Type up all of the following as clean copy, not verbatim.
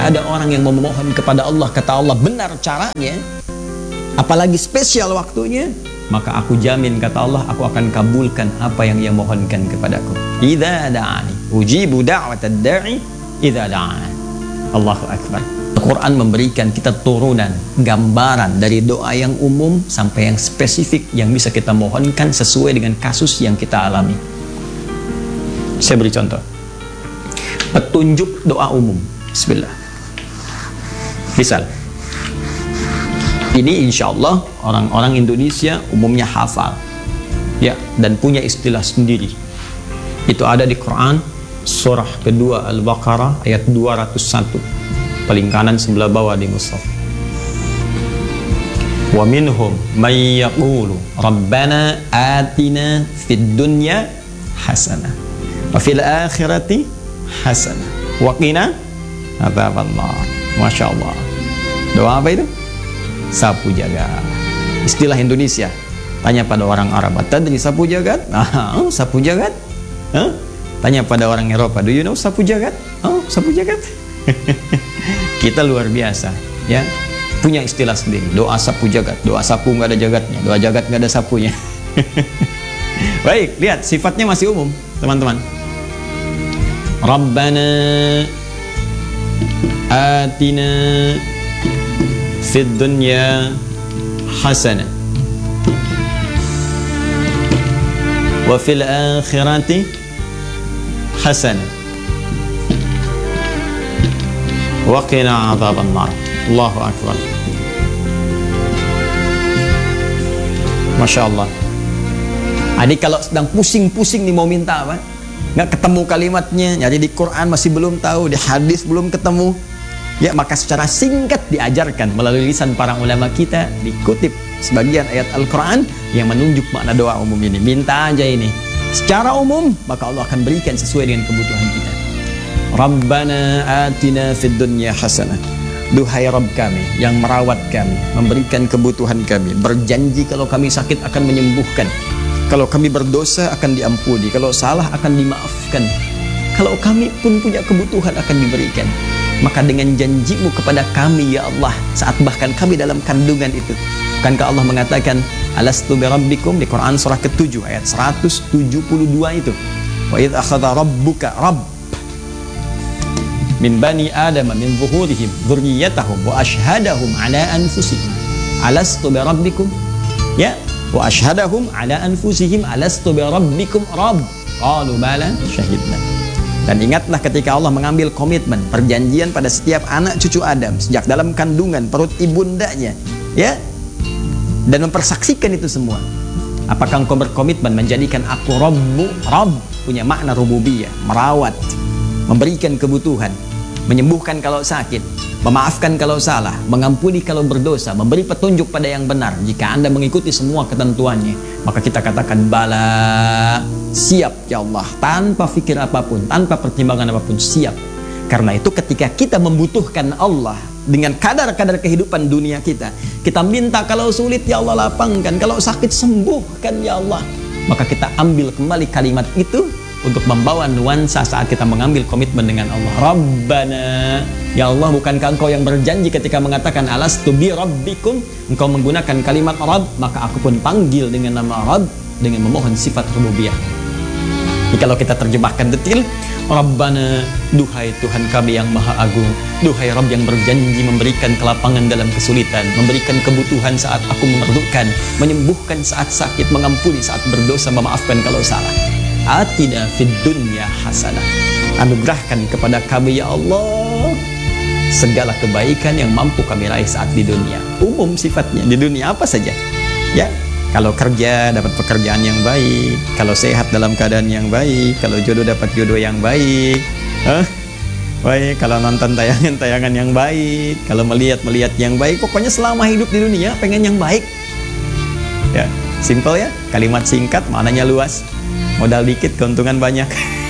ketika ada orang yang memohon kepada Allah, kata Allah benar caranya, apalagi spesial waktunya, maka aku jamin, kata Allah, aku akan kabulkan apa yang ia mohonkan kepadaku. Idza da'ani ujibu da'watad da'i idza da'ani. Allahu akbar. Al-Quran memberikan kita turunan, gambaran dari doa yang umum sampai yang spesifik yang bisa kita mohonkan sesuai dengan kasus yang kita alami. Saya beri contoh. Petunjuk doa umum. Bismillah. Misal, ini insya Allah orang-orang Indonesia umumnya hafal, ya, dan punya istilah sendiri. Itu ada di Quran, surah kedua Al-Baqarah ayat 201. Paling kanan sebelah bawah di mushaf. Wa minhum may yaqulu rabbana atina fid dunya hasanah wa fil akhirati hasanah wa qina adzabannar. Masya Allah. Doa apa itu? Sapu jagat. Istilah Indonesia. Tanya pada orang Arab, tadri sapu jagat? Sapu jagat? Tanya pada orang Eropa, do you know sapu jagat? Sapu jagat. Kita luar biasa, ya, punya istilah sendiri. Doa sapu jagat. Doa sapu nggak ada jagatnya, doa jagat nggak ada sapunya. Baik, lihat sifatnya masih umum, teman-teman. Rabbana atina fid dunya hasanah wa fil akhirati hasanah wa qina adzabannar. Allahu akbar. Masya Allah. Adik kalau sedang pusing-pusing nih mau minta apa, nggak ketemu kalimatnya, nyari di Quran masih belum tahu, di hadis belum ketemu, ya, maka secara singkat diajarkan melalui lisan para ulama kita, dikutip sebagian ayat Al-Quran yang menunjuk makna doa umum ini. Minta aja ini secara umum, maka Allah akan berikan sesuai dengan kebutuhan kita. Rabbana atina fid dunya hasanah. Duhai Rabb kami yang merawat kami, memberikan kebutuhan kami, berjanji kalau kami sakit akan menyembuhkan, kalau kami berdosa akan diampuni, kalau salah akan dimaafkan, kalau kami pun punya kebutuhan akan diberikan. Maka dengan janjimu kepada kami ya Allah, saat bahkan kami dalam kandungan itu, bukankah Allah mengatakan alastu bi rabbikum di Quran surah ke-7 ayat 172 itu, wa idz akhadha rabbuka rabb min bani adam min zuhurihim dzurriyyatahum wa ashhadahum ala anfusihim alastu bi rabbikum, ya, wa ashhadahum ala anfusihim alastu bi rabbikum rabb qalu bala syahidna. Dan ingatlah ketika Allah mengambil komitmen perjanjian pada setiap anak cucu Adam sejak dalam kandungan perut ibundanya, ya, dan mempersaksikan itu semua. Apakah engkau berkomitmen menjadikan aku Rabbu? Rabb punya makna rububiyah, merawat, memberikan kebutuhan, menyembuhkan kalau sakit, memaafkan kalau salah, mengampuni kalau berdosa, memberi petunjuk pada yang benar. Jika Anda mengikuti semua ketentuannya, maka kita katakan bala, siap ya Allah, tanpa fikir apapun, tanpa pertimbangan apapun, siap. Karena itu ketika kita membutuhkan Allah dengan kadar-kadar kehidupan dunia kita, kita minta kalau sulit ya Allah lapangkan, kalau sakit sembuhkan ya Allah, maka kita ambil kembali kalimat itu untuk membawa nuansa saat kita mengambil komitmen dengan Allah. Rabbana, ya Allah, bukankah engkau yang berjanji ketika mengatakan alastu bi rabbikum, engkau menggunakan kalimat Rabb, maka aku pun panggil dengan nama Rabb dengan memohon sifat rububiyah. Jadi kalau kita terjemahkan detil, Rabbana, duhai Tuhan kami yang maha agung, duhai Rabb yang berjanji memberikan kelapangan dalam kesulitan, memberikan kebutuhan saat aku memerlukan, menyembuhkan saat sakit, mengampuni saat berdosa, memaafkan kalau salah. Atina fid dunya hasanah. Anugerahkan kepada kami ya Allah segala kebaikan yang mampu kami raih saat di dunia. Umum sifatnya, di dunia apa saja, ya. Kalau kerja dapat pekerjaan yang baik, kalau sehat dalam keadaan yang baik, kalau jodoh dapat jodoh yang baik, baik, kalau nonton tayangan-tayangan yang baik, kalau melihat yang baik, pokoknya selama hidup di dunia pengen yang baik. Ya, simple ya, kalimat singkat, maknanya luas. Modal dikit, keuntungan banyak.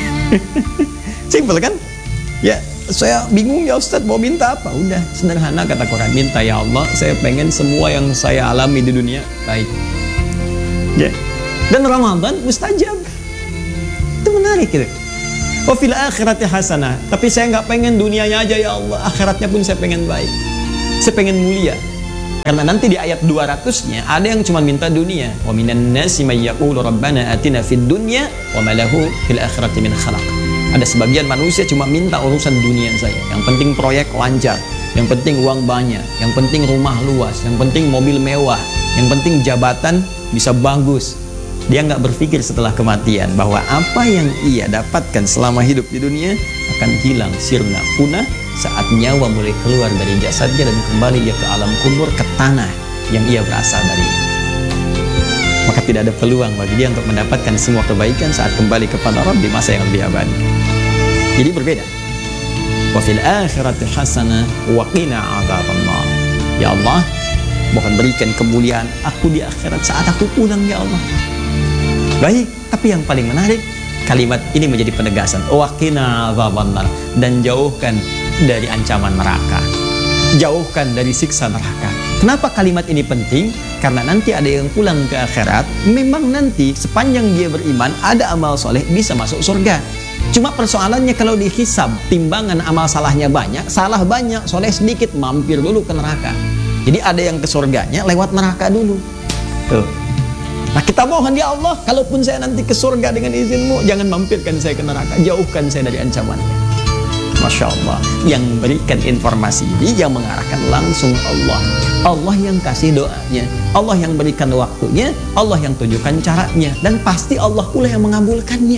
Simple kan? Ya, saya bingung ya Ustadz, mau minta apa? Udah, sederhana kata Quran, minta ya Allah, saya pengen semua yang saya alami di dunia baik. Ya. Dan Ramadan mustajab. Itu menarik gitu. Wa fil akhirati hasanah. Tapi saya nggak pengen dunianya aja ya Allah, akhiratnya pun saya pengen baik. Saya pengen mulia. Karena nanti di ayat 200-nya ada yang cuma minta dunia. Wa minan nasi may yaqulu rabbana atina fid dunya wa ma lahu fil akhirati min khalaq. Ada sebagian manusia cuma minta urusan dunia saja. Yang penting proyek lancar, yang penting uang banyak, yang penting rumah luas, yang penting mobil mewah, yang penting jabatan bisa bagus. Dia nggak berpikir setelah kematian bahwa apa yang ia dapatkan selama hidup di dunia akan hilang, sirna, punah saat nyawa mulai keluar dari jasadnya dan kembali dia ke alam kubur, ke tanah yang ia berasal darinya. Maka tidak ada peluang bagi dia untuk mendapatkan semua kebaikan saat kembali kepada Rabb di masa yang lebih abadi. Jadi berbeda. Wa fil akhirati hasanah wa qina adzabannar. Ya Allah, mohon berikan kemuliaan aku di akhirat saat aku pulang ya Allah. Baik, tapi yang paling menarik, kalimat ini menjadi penegasan. Wa qina adzabannar, dan jauhkan dari ancaman neraka. Jauhkan dari siksa neraka. Kenapa kalimat ini penting? Karena nanti ada yang pulang ke akhirat, memang nanti sepanjang dia beriman, ada amal soleh, bisa masuk surga. Cuma persoalannya kalau dihisab, timbangan amal salahnya banyak, salah banyak, soleh sedikit, mampir dulu ke neraka. Jadi ada yang ke surganya lewat neraka dulu. Tuh. Nah kita mohon ya Allah, kalaupun saya nanti ke surga dengan izinmu, jangan mampirkan saya ke neraka, jauhkan saya dari ancamannya. Masya Allah, yang berikan informasi ini, yang mengarahkan langsung Allah. Allah yang kasih doanya, Allah yang berikan waktunya, Allah yang tunjukkan caranya, dan pasti Allah pula yang mengabulkannya.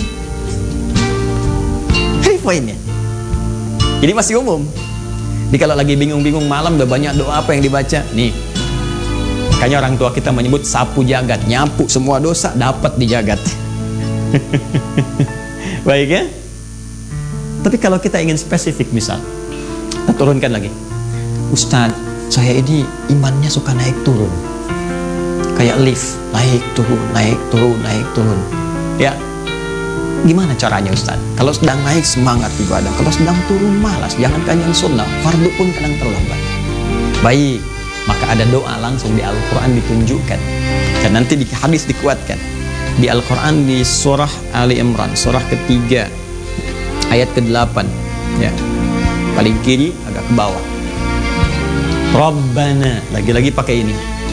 Ini poinnya. Jadi masih umum. Jadi kalau lagi bingung-bingung malam, udah banyak doa apa yang dibaca? Nih, makanya orang tua kita menyebut sapu jagat, nyapu semua dosa dapat dijagat. Baik ya. Tapi kalau kita ingin spesifik, misal kita turunkan lagi, Ustadz, saya ini imannya suka naik turun, kayak lift, naik turun, naik turun, naik turun. Ya, gimana caranya Ustadz? Kalau sedang naik semangat ibadah, kalau sedang turun malas. Jangankan yang sunnah, fardu pun kadang terlambat. Baik, maka ada doa langsung di Al-Quran ditunjukkan, dan nanti di hadis dikuatkan. Di Al-Quran di surah Ali Imran, surah ketiga, ayat ke-8, ya, paling kiri agak ke bawah. Rabbana, lagi-lagi pakai ini.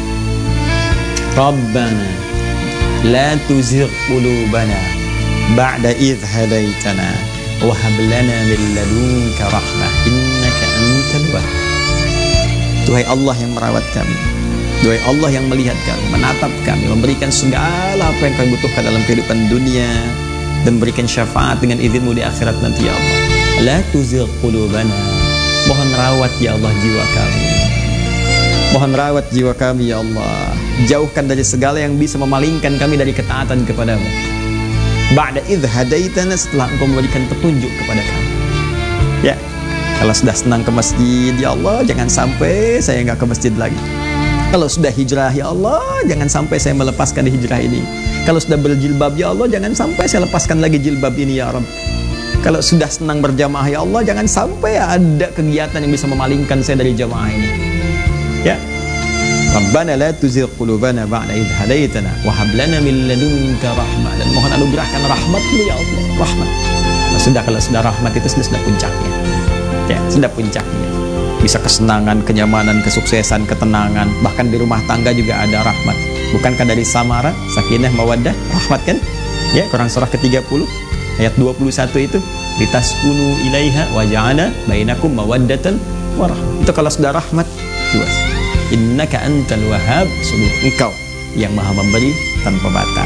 Rabbana la tuzigh qulubana ba'da idh hadaitana wa hab lana min ladunka rahmah innaka antal wahhab. Duhai Allah yang merawat kami, duhai Allah yang melihat kami, menatap kami, memberikan segala apa yang kami butuhkan dalam kehidupan dunia, dan berikan syafaat dengan izinmu di akhirat nanti ya Allah. La tuzigh qulubana, mohon rawat ya Allah jiwa kami, mohon rawat jiwa kami ya Allah. Jauhkan dari segala yang bisa memalingkan kami dari ketaatan kepadamu. Ba'da idh hadaitana, setelah engkau memberikan petunjuk kepada kami. Ya, kalau sudah senang ke masjid ya Allah, jangan sampai saya nggak ke masjid lagi. Kalau sudah hijrah ya Allah, jangan sampai saya melepaskan hijrah ini. Kalau sudah berjilbab ya Allah, jangan sampai saya lepaskan lagi jilbab ini ya Rabb. Kalau sudah senang berjamaah ya Allah, jangan sampai ada kegiatan yang bisa memalingkan saya dari jamaah ini. Ya. Rabbana la tuzigh qulubana ba'da idh hadaitana wa hab lana min ladunka rahmah, dan mohon anugerahkan rahmat-Mu ya Allah, rahmat. Nah, kalau sudah rahmat itu sudah puncaknya. Ya, sudah puncaknya. Bisa kesenangan, kenyamanan, kesuksesan, ketenangan, bahkan di rumah tangga juga ada rahmat. Bukankah dari samara, sakinah, mawaddah, rahmat kan? Ya, Quran surah ke-30 ayat 21 itu, litaskunu ilaiha wa ja'ala bainakum mawaddatan wa rahmah. Itu kalau sudah rahmat, luas. Innaka antal wahhab, sungguh engkau yang maha memberi tanpa batas.